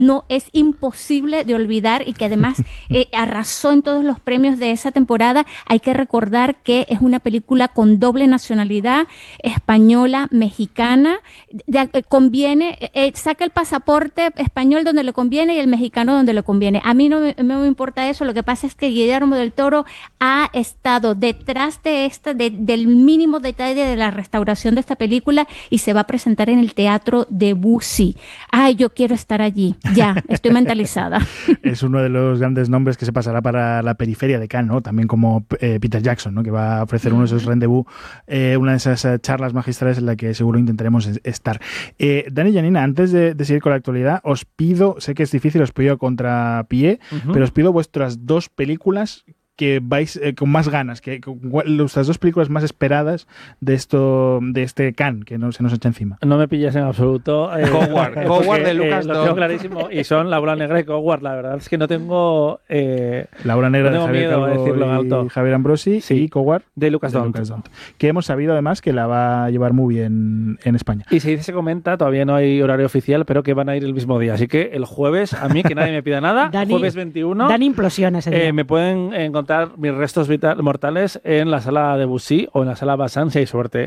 no es imposible de olvidar y que además arrasó en todos los premios de esa temporada. Hay que recordar que es una película con doble nacionalidad, española, mexicana. Conviene, saca el pasaporte español donde le conviene y el mexicano donde le conviene. A mí no me importa eso, lo que pasa es que Guillermo del Toro ha estado detrás de del mínimo detalle de la restauración de esta película y se va a presentar en el Teatro Debussy. Ay, yo quiero estar allí, ya, estoy mentalizada. Es uno de los grandes nombres que se pasará para la periferia de Cannes, ¿no? También como Peter Jackson, ¿no? Que va a ofrecer uno de esos rendezvous, una de esas charlas magistrales en la que seguro intentaremos estar. Dani y Janina, antes de seguir con la actualidad, os pido, sé que es difícil, os pido contrapié, pero os pido vuestras dos películas que vais con más ganas, las dos películas más esperadas de este Cannes que no se nos echa encima. No me pillas en absoluto. Coward de Lucas Lo tengo clarísimo y son La Bola Negra y Coward. La verdad es que no tengo La Bola Negra no de Javier miedo a Calvo decirlo en alto. y Javier Ambrosi, sí, y Coward de Lucas Dont, que hemos sabido además que la va a llevar muy bien en España. Y se comenta, todavía no hay horario oficial, pero que van a ir el mismo día. Así que el jueves, a mí, que nadie me pida nada, jueves 21, Dan implosión ese día. me pueden encontrar mis restos mortales en la sala Debussy o en la sala Bazin, si hay suerte.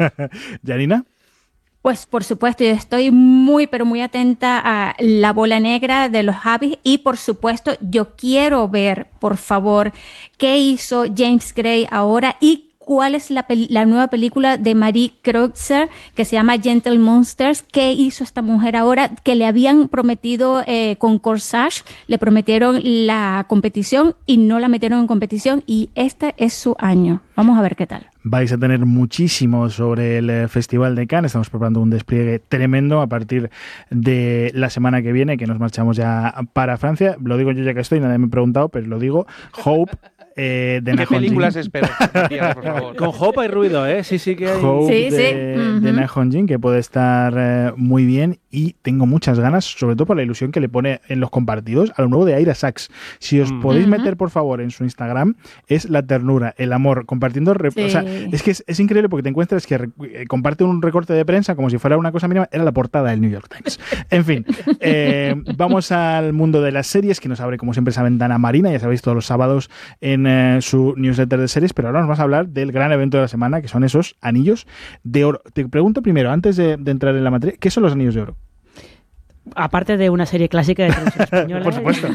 ¿Janina? Pues por supuesto, yo estoy muy, pero muy atenta a La Bola Negra de los Javis y por supuesto yo quiero ver, por favor, qué hizo James Gray ahora y cuál es la nueva película de Marie Kreutzer que se llama Gentle Monsters. ¿Qué hizo esta mujer ahora? Que le habían prometido con Corsage, le prometieron la competición y no la metieron en competición y este es su año. Vamos a ver qué tal. Vais a tener muchísimo sobre el Festival de Cannes. Estamos preparando un despliegue tremendo a partir de la semana que viene, que nos marchamos ya para Francia. Lo digo yo ya que estoy, nadie me ha preguntado, pero lo digo. Hope. De ¿Qué películas esperas, Matías, por favor? Con Hope hay ruido, ¿eh? Sí que hay. Hope sí. De Na Hong-jin, que puede estar muy bien y tengo muchas ganas, sobre todo por la ilusión que le pone en los compartidos a lo nuevo de Aira Sachs. Si os podéis meter, por favor, en su Instagram, es la ternura, el amor, compartiendo... O sea, es que es increíble porque te encuentras que comparte un recorte de prensa como si fuera una cosa mínima, era la portada del New York Times. En fin, vamos al mundo de las series, que nos abre, como siempre, esa ventana marina, ya sabéis, todos los sábados en su newsletter de series, pero ahora nos vas a hablar del gran evento de la semana, que son esos anillos de oro. Te pregunto primero, antes de entrar en la materia, ¿qué son los anillos de oro? Aparte de una serie clásica de televisión española, por supuesto,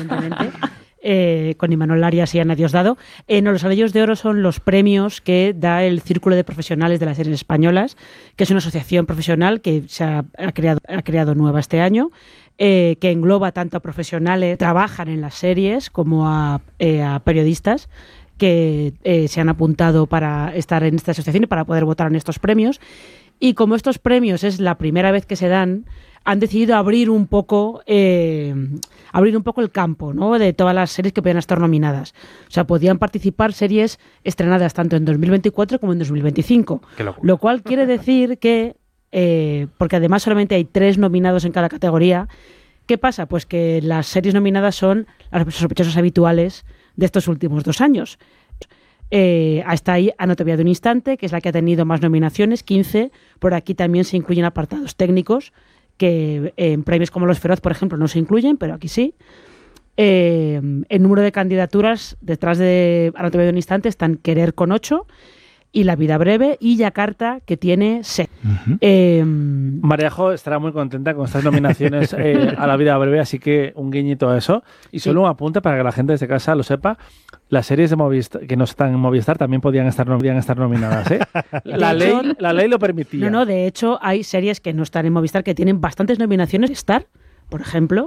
con Imanol Arias y Ana Diosdado. Los Anillos de Oro son los premios que da el Círculo de Profesionales de las Series Españolas, que es una asociación profesional que se ha creado nueva este año, que engloba tanto a profesionales que trabajan en las series como a periodistas que se han apuntado para estar en esta asociación y para poder votar en estos premios. Y como estos premios es la primera vez que se dan, han decidido abrir un poco el campo, ¿no?, de todas las series que podían estar nominadas. O sea, podían participar series estrenadas tanto en 2024 como en 2025. Lo cual quiere decir que, porque además solamente hay 3 nominados en cada categoría, ¿qué pasa? Pues que las series nominadas son las sospechosas habituales de estos últimos 2 años. Hasta ahí No te voy a dar un instante, que es la que ha tenido más nominaciones, 15. Por aquí también se incluyen apartados técnicos, que en premios como Los Feroz, por ejemplo, no se incluyen, pero aquí sí. El número de candidaturas detrás de No te voy a dar un instante están Querer con 8 y La vida breve y Yakarta, que tiene 6. Marejo estará muy contenta con estas nominaciones a La vida breve, así que un guiñito a eso. Y solo un apunte para que la gente desde casa lo sepa. Las series de Movistar, que no están en Movistar, también podían estar nominadas, ¿eh? La ley lo permitía. No, de hecho hay series que no están en Movistar que tienen bastantes nominaciones. Star, por ejemplo,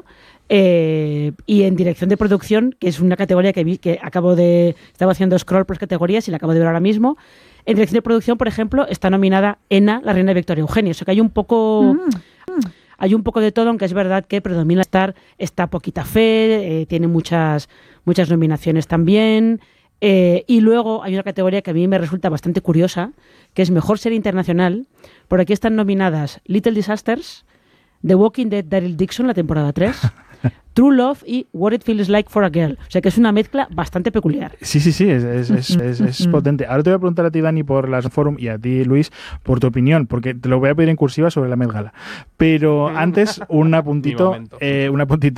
y en dirección de producción, que es una categoría que estaba haciendo scroll por categorías y la acabo de ver ahora mismo. En dirección de producción, por ejemplo, está nominada Ena, la reina de Victoria Eugenia. O sea que hay un poco... Hay un poco de todo, aunque es verdad que predomina Star, está Poquita Fe, tiene muchas nominaciones también. Y luego hay una categoría que a mí me resulta bastante curiosa, que es Mejor Serie Internacional. Por aquí están nominadas Little Disasters, The Walking Dead, Daryl Dixon, la temporada 3, True Love y What It Feels Like for a Girl. O sea que es una mezcla bastante peculiar. Sí, es potente. Ahora te voy a preguntar a ti, Dani, por las Forum y a ti, Luis, por tu opinión, porque te lo voy a pedir en cursiva sobre la Met Gala. Pero antes, un apuntito